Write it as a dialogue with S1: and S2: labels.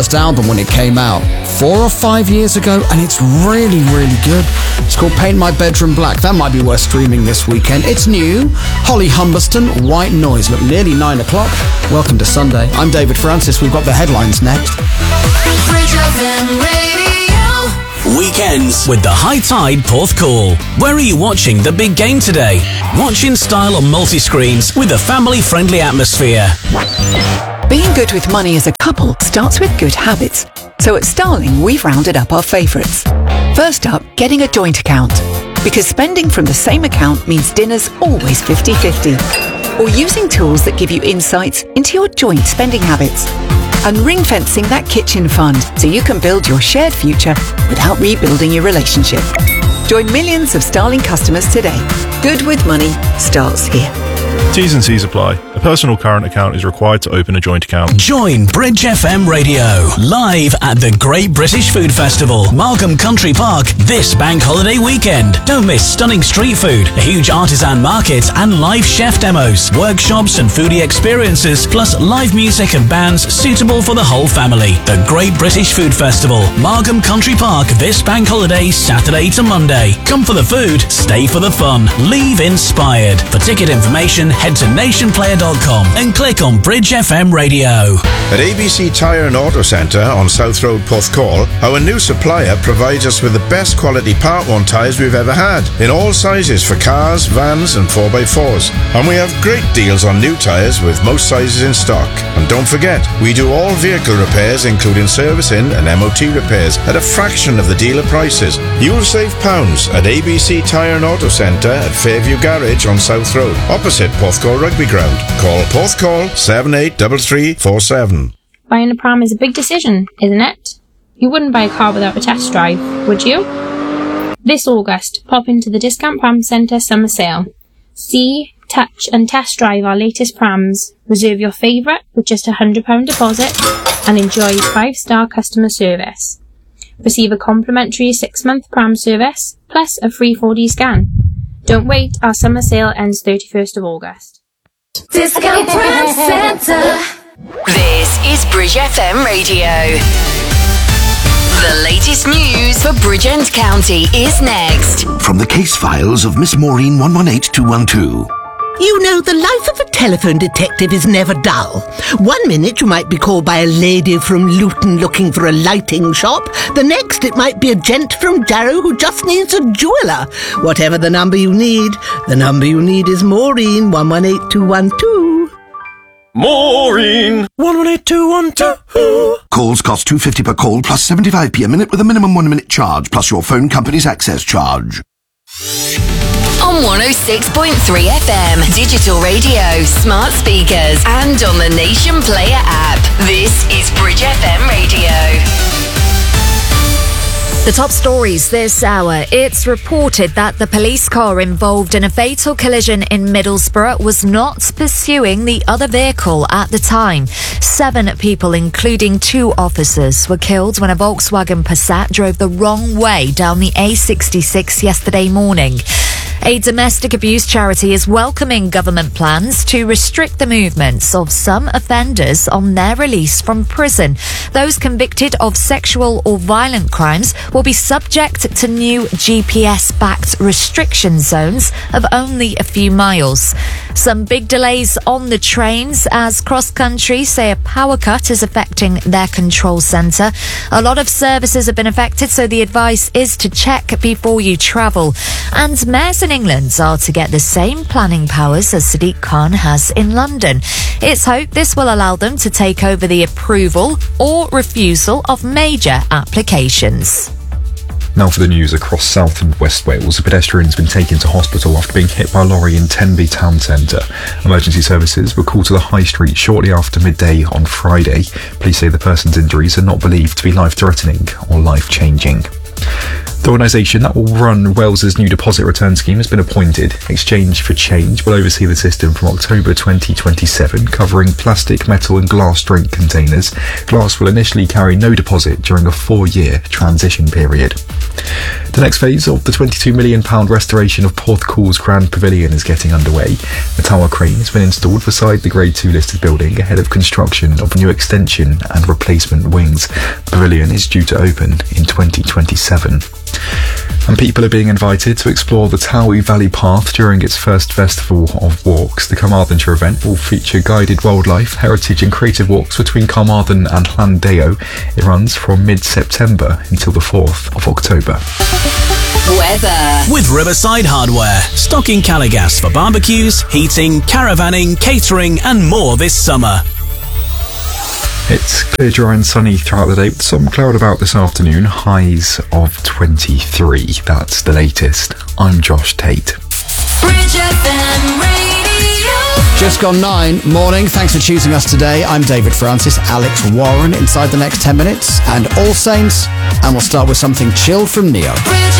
S1: album when it came out 4 or 5 years ago, and it's really, really good. It's called Paint My Bedroom Black. That might be worth streaming this weekend. It's new. Holly Humberston, White Noise. Look, nearly 9 o'clock. Welcome to Sunday. I'm David Francis. We've got the headlines next.
S2: Bridge FM Radio.
S3: Weekends with the High Tide Porthcawl. Where are you watching the big game today? Watch in style on multi-screens with a family-friendly atmosphere.
S4: Being good with money as a couple starts with good habits. So at Starling, we've rounded up our favourites. First up, getting a joint account. Because spending from the same account means dinner's always 50-50. Or using tools that give you insights into your joint spending habits. And ring-fencing that kitchen fund so you can build your shared future without rebuilding your relationship. Join millions of Starling customers today. Good with money starts here.
S5: T's and C's apply. A personal current account is required to open a joint account.
S3: Join Bridge FM Radio live at the Great British Food Festival, Markham Country Park, this bank holiday weekend. Don't miss stunning street food, a huge artisan market, and live chef demos, workshops and foodie experiences, plus live music and bands suitable for the whole family. The Great British Food Festival, Markham Country Park, this bank holiday, Saturday to Monday. Come for the food, stay for the fun. Leave inspired. For ticket information, head to nationplayer.com and click on Bridge FM Radio.
S6: At ABC Tyre and Auto Centre on South Road, Porthcawl, our new supplier provides us with the best quality Part 1 tyres we've ever had, in all sizes for cars, vans and 4x4s. And we have great deals on new tyres with most sizes in stock. And don't forget, we do all vehicle repairs, including servicing and MOT repairs, at a fraction of the dealer prices. You'll save pounds at ABC Tyre and Auto Centre at Fairview Garage on South Road, opposite Porthcawl Rugby Ground. Call Porthcawl 783347.
S7: Buying a pram is a big decision, isn't it? You wouldn't buy a car without a test drive, would you? This August, pop into the Discount Pram Centre summer sale. See, touch and test drive our latest prams. Reserve your favourite with just a £100 deposit and enjoy 5-star customer service. Receive a complimentary 6-month pram service, plus a free 4D scan. Don't wait, our summer sale ends 31st of August.
S2: Discount Pram Centre.
S8: This is Bridge FM Radio. The latest news for Bridgend County is next.
S9: From the case files of Miss Maureen 118212.
S10: You know, the life of a telephone detective is never dull. 1 minute you might be called by a lady from Luton looking for a lighting shop. The next it might be a gent from Jarrow who just needs a jeweller. Whatever the number you need is Maureen 118212.
S5: Maureen 118212.
S9: Calls cost £2.50 per call plus 75p a minute with a minimum 1 minute charge plus your phone company's access charge.
S8: On 106.3 FM, digital radio, smart speakers, and on the Nation Player app. This is Bridge FM Radio.
S11: The top stories this hour. It's reported that the police car involved in a fatal collision in Middlesbrough was not pursuing the other vehicle at the time. 7 people, including 2 officers, were killed when a Volkswagen Passat drove the wrong way down the A66 yesterday morning. A domestic abuse charity is welcoming government plans to restrict the movements of some offenders on their release from prison. Those convicted of sexual or violent crimes will be subject to new GPS-backed restriction zones of only a few miles. Some big delays on the trains as Cross Country say a power cut is affecting their control centre. A lot of services have been affected, so the advice is to check before you travel. And mayors in England are to get the same planning powers as Sadiq Khan has in London. It's hoped this will allow them to take over the approval or refusal of major applications.
S12: Now for the news across South and West Wales. A pedestrian has been taken to hospital after being hit by a lorry in Tenby town centre. Emergency services were called to the High Street shortly after midday on Friday. Police say the person's injuries are not believed to be life-threatening or life-changing. The organisation that will run Wales's new deposit return scheme has been appointed. Exchange for Change will oversee the system from October 2027, covering plastic, metal and glass drink containers. Glass will initially carry no deposit during a 4-year transition period. The next phase of the £22 million restoration of Porthcall's Grand Pavilion is getting underway. The tower crane has been installed beside the Grade 2 listed building ahead of construction of new extension and replacement wings. The pavilion is due to open in 2027. And people are being invited to explore the Towie Valley Path during its first Festival of Walks. The Carmarthenshire event will feature guided wildlife, heritage and creative walks between Carmarthen and Llandeo. It runs from mid-September until the 4th of October.
S8: Weather.
S3: With Riverside Hardware, stocking Caligas for barbecues, heating, caravanning, catering and more this summer.
S12: It's clear, dry and sunny throughout the day with some cloud about this afternoon, highs of 23. That's the latest. I'm Josh Tate.
S2: Bridge FM Radio.
S1: Just gone 9. Morning. Thanks for choosing us today. I'm David Francis, Alex Warren inside the next 10 minutes, and All Saints. And we'll start with something chilled from Neo.